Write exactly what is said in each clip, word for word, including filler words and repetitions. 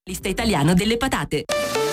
Lista italiano delle patate.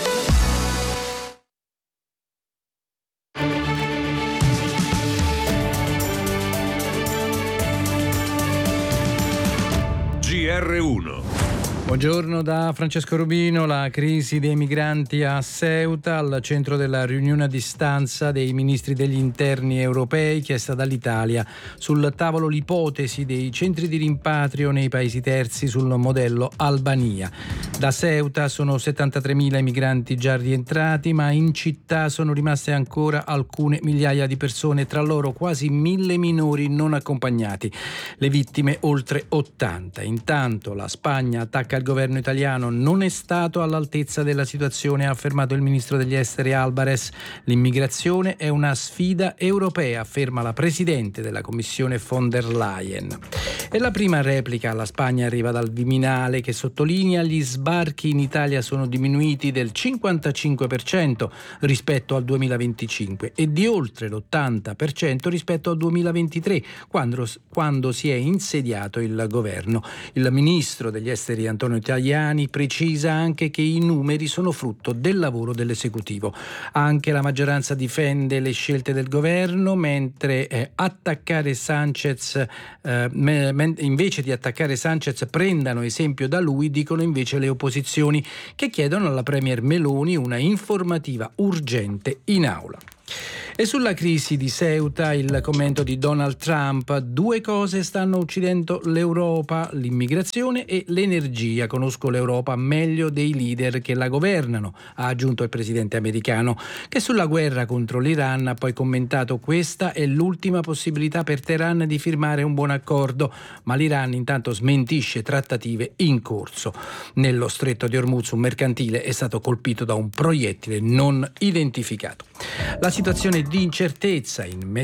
G R uno. Buongiorno da Francesco Rubino. La crisi dei migranti a Ceuta, al centro della riunione a distanza dei ministri degli interni europei chiesta dall'Italia. Sul tavolo l'ipotesi dei centri di rimpatrio nei paesi terzi sul modello Albania. Da Ceuta sono settantatremila i migranti già rientrati, ma in città sono rimaste ancora alcune migliaia di persone, tra loro quasi mille minori non accompagnati. Le vittime oltre ottanta. Intanto la Spagna attacca il governo italiano, non è stato all'altezza della situazione, ha affermato il ministro degli esteri Álvarez. L'immigrazione è una sfida europea, afferma la presidente della Commissione von der Leyen. E la prima replica alla Spagna arriva dal Viminale, che sottolinea gli sbarchi in Italia sono diminuiti del cinquantacinque per cento rispetto al duemilaventicinque e di oltre l'ottanta per cento rispetto al duemilaventitré, quando, quando si è insediato il governo. Il ministro degli esteri Antonio Tajani precisa anche che i numeri sono frutto del lavoro dell'esecutivo. Anche la maggioranza difende le scelte del governo, mentre eh, attaccare Sanchez eh, me, men, invece di attaccare Sanchez prendano esempio da lui, dicono invece le opposizioni, che chiedono alla premier Meloni una informativa urgente in aula. E sulla crisi di Ceuta il commento di Donald Trump: due cose stanno uccidendo l'Europa, l'immigrazione e l'energia. Conosco l'Europa meglio dei leader che la governano, ha aggiunto il presidente americano, che sulla guerra contro l'Iran ha poi commentato: questa è l'ultima possibilità per Teheran di firmare un buon accordo, ma l'Iran intanto smentisce trattative in corso. Nello stretto di Hormuz un mercantile è stato colpito da un proiettile non identificato. La situazione di incertezza in